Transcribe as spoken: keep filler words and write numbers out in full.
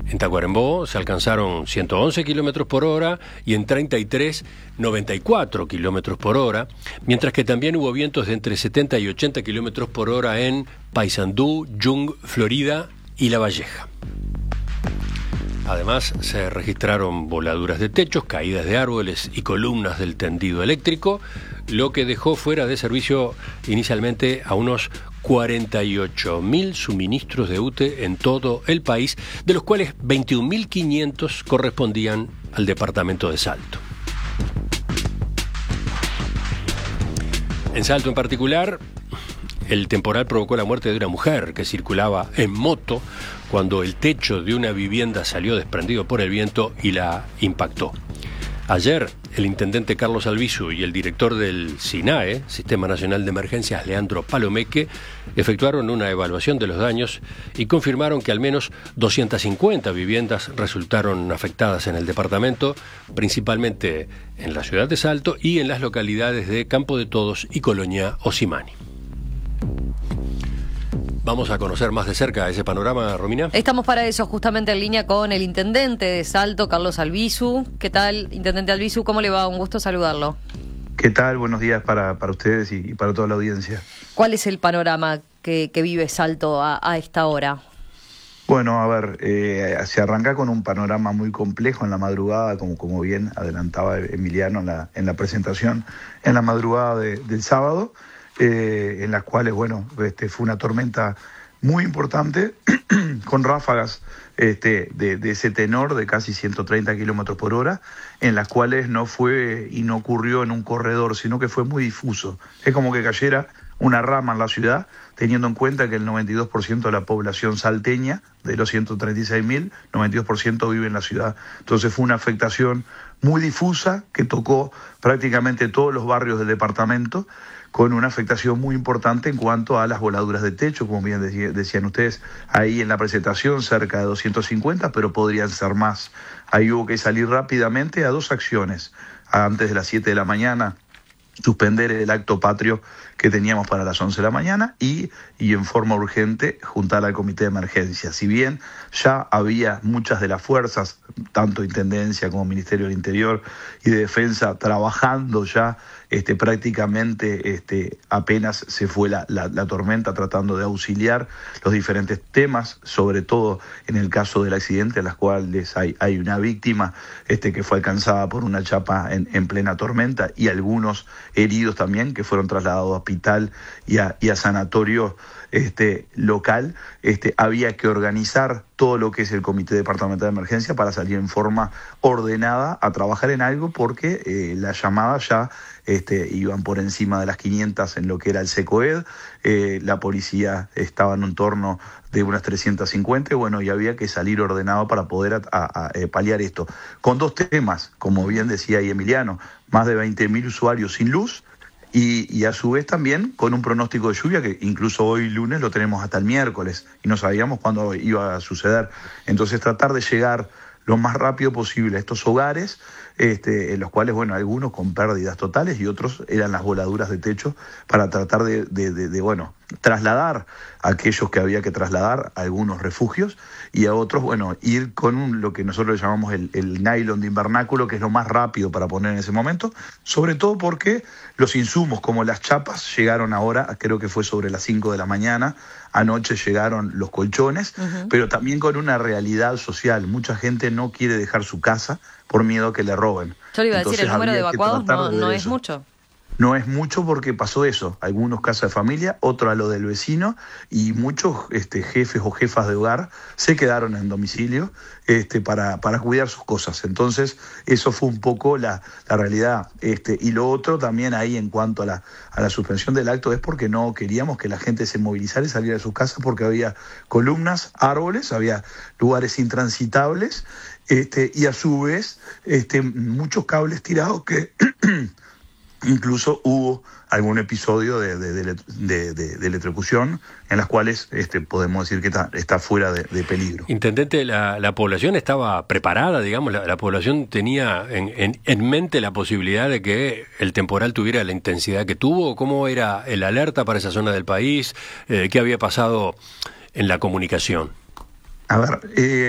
En Tacuarembó se alcanzaron ciento once kilómetros por hora y en treinta y tres, noventa y cuatro kilómetros por hora, mientras que también hubo vientos de entre setenta y ochenta kilómetros por hora en Paysandú, Yung, Florida y La Valleja. Además, se registraron voladuras de techos, caídas de árboles y columnas del tendido eléctrico, lo que dejó fuera de servicio inicialmente a unos cuarenta y ocho mil suministros de U T E en todo el país, de los cuales veintiún mil quinientos correspondían al departamento de Salto. En Salto en particular, el temporal provocó la muerte de una mujer que circulaba en moto cuando el techo de una vivienda salió desprendido por el viento y la impactó. Ayer, el intendente Carlos Albizu y el director del SINAE, Sistema Nacional de Emergencias, Leandro Palomeque, efectuaron una evaluación de los daños y confirmaron que al menos doscientas cincuenta viviendas resultaron afectadas en el departamento, principalmente en la ciudad de Salto y en las localidades de Campo de Todos y Colonia Osimani. Vamos a conocer más de cerca ese panorama, Romina. Estamos para eso, justamente en línea con el intendente de Salto, Carlos Albizu. ¿Qué tal, intendente Albizu? ¿Cómo le va? Un gusto saludarlo. ¿Qué tal? Buenos días para, para ustedes y para toda la audiencia. ¿Cuál es el panorama que, que vive Salto a, a esta hora? Bueno, a ver, eh, se arranca con un panorama muy complejo en la madrugada, como, como bien adelantaba Emiliano en la, en la presentación, en la madrugada de, del sábado. Eh, en las cuales, bueno, este, fue una tormenta muy importante, con ráfagas este, de, de ese tenor de casi ciento treinta kilómetros por hora, en las cuales no fue y no ocurrió en un corredor, sino que fue muy difuso. Es como que cayera una rama en la ciudad, teniendo en cuenta que el noventa y dos por ciento de la población salteña, de los ciento treinta y seis mil, noventa y dos por ciento vive en la ciudad. Entonces fue una afectación muy difusa que tocó prácticamente todos los barrios del departamento, con una afectación muy importante en cuanto a las voladuras de techo, como bien decía, decían ustedes ahí en la presentación, cerca de doscientos cincuenta, pero podrían ser más. Ahí hubo que salir rápidamente a dos acciones. Antes de las siete de la mañana, suspender el acto patrio que teníamos para las once de la mañana y, y en forma urgente juntar al comité de emergencia. Si bien ya había muchas de las fuerzas, tanto Intendencia como Ministerio del Interior y de Defensa, trabajando ya este, prácticamente este, apenas se fue la, la, la tormenta, tratando de auxiliar los diferentes temas, sobre todo en el caso del accidente, en las cuales hay, hay una víctima este, que fue alcanzada por una chapa en, en plena tormenta y algunos heridos también que fueron trasladados a hospital y a, y a sanatorio este, local. Este, había que organizar todo lo que es el Comité Departamental de Emergencia para salir en forma ordenada a trabajar en algo, porque eh, las llamadas ya este, iban por encima de las quinientas en lo que era el SECOED, eh, la policía estaba en un torno de unas trescientas cincuenta, bueno, y había que salir ordenado para poder a, a, a, paliar esto. Con dos temas, como bien decía ahí Emiliano, más de veinte mil usuarios sin luz, Y, y a su vez también con un pronóstico de lluvia que incluso hoy lunes lo tenemos hasta el miércoles y no sabíamos cuándo iba a suceder. Entonces tratar de llegar lo más rápido posible a estos hogares, este, en los cuales, bueno, algunos con pérdidas totales y otros eran las voladuras de techo, para tratar de, de, de, de bueno, trasladar a aquellos que había que trasladar a algunos refugios y a otros, bueno, ir con un, lo que nosotros llamamos el, el nylon de invernáculo, que es lo más rápido para poner en ese momento, sobre todo porque los insumos como las chapas llegaron ahora, creo que fue sobre las cinco de la mañana, anoche llegaron los colchones, uh-huh. Pero también con una realidad social. Mucha gente no quiere dejar su casa por miedo a que le roben. Yo le iba a decir, el número de evacuados no, de no es eso. mucho. No es mucho porque pasó eso, algunos casas de familia, otro a lo del vecino, y muchos este, jefes o jefas de hogar se quedaron en domicilio este, para, para cuidar sus cosas. Entonces eso fue un poco la, la realidad. Este, y lo otro también ahí en cuanto a la, a la suspensión del acto es porque no queríamos que la gente se movilizara y saliera de sus casas, porque había columnas, árboles, había lugares intransitables este, y a su vez este, muchos cables tirados que... Incluso hubo algún episodio de, de, de, de, de, de electrocución en las cuales este, podemos decir que está, está fuera de, de peligro. Intendente, la, la población estaba preparada, digamos, la, la población tenía en, en, en mente la posibilidad de que el temporal tuviera la intensidad que tuvo. ¿Cómo era el alerta para esa zona del país? Eh, ¿Qué había pasado en la comunicación? A ver, eh,